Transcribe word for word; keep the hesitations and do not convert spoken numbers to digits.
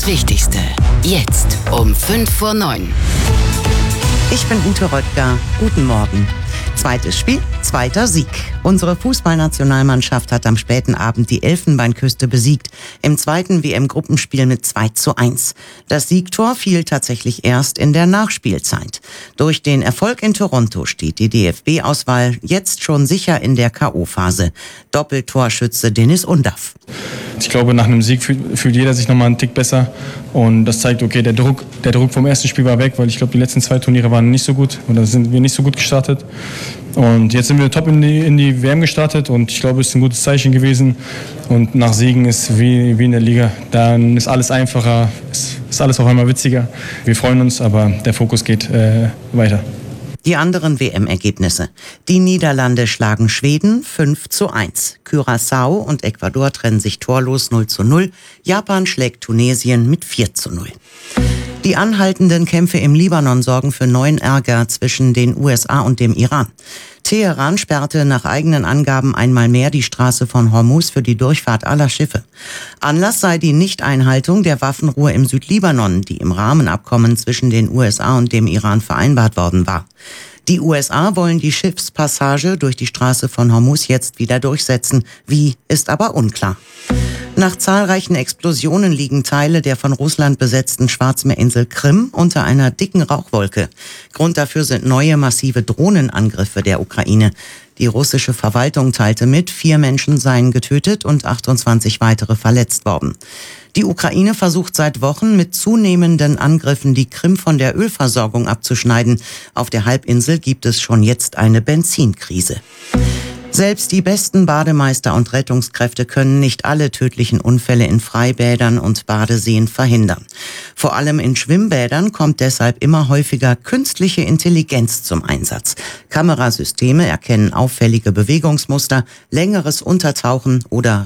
Das Wichtigste. Jetzt um fünf vor neun. Ich bin Ute Röttger. Guten Morgen. Zweites Spiel, zweiter Sieg. Unsere Fußballnationalmannschaft hat am späten Abend die Elfenbeinküste besiegt. Im zweiten W M-Gruppenspiel mit zwei zu eins. Das Siegtor fiel tatsächlich erst in der Nachspielzeit. Durch den Erfolg in Toronto steht die D F B-Auswahl jetzt schon sicher in der K O-Phase. Doppeltorschütze Deniz Undav. Ich glaube, nach einem Sieg fühlt, fühlt jeder sich nochmal einen Tick besser. Und das zeigt, okay, der Druck, der Druck vom ersten Spiel war weg, weil ich glaube, die letzten zwei Turniere waren nicht so gut. Oder sind wir nicht so gut gestartet. Und jetzt sind wir top in die, in die W M gestartet. Und ich glaube, es ist ein gutes Zeichen gewesen. Und nach Siegen ist wie, wie in der Liga. Dann ist alles einfacher, ist, ist alles auf einmal witziger. Wir freuen uns, aber der Fokus geht äh, weiter. Die anderen W M-Ergebnisse. Die Niederlande schlagen Schweden fünf zu eins. Curaçao und Ecuador trennen sich torlos null zu null. Japan schlägt Tunesien mit vier zu null. Die anhaltenden Kämpfe im Libanon sorgen für neuen Ärger zwischen den U S A und dem Iran. Teheran sperrte nach eigenen Angaben einmal mehr die Straße von Hormuz für die Durchfahrt aller Schiffe. Anlass sei die Nichteinhaltung der Waffenruhe im Südlibanon, die im Rahmenabkommen zwischen den U S A und dem Iran vereinbart worden war. Die U S A wollen die Schiffspassage durch die Straße von Hormuz jetzt wieder durchsetzen. Wie, ist aber unklar. Nach zahlreichen Explosionen liegen Teile der von Russland besetzten Schwarzmeerinsel Krim unter einer dicken Rauchwolke. Grund dafür sind neue massive Drohnenangriffe der Ukraine. Die russische Verwaltung teilte mit, vier Menschen seien getötet und achtundzwanzig weitere verletzt worden. Die Ukraine versucht seit Wochen mit zunehmenden Angriffen die Krim von der Ölversorgung abzuschneiden. Auf der Halbinsel gibt es schon jetzt eine Benzinkrise. Selbst die besten Bademeister und Rettungskräfte können nicht alle tödlichen Unfälle in Freibädern und Badeseen verhindern. Vor allem in Schwimmbädern kommt deshalb immer häufiger künstliche Intelligenz zum Einsatz. Kamerasysteme erkennen auffällige Bewegungsmuster, längeres Untertauchen oder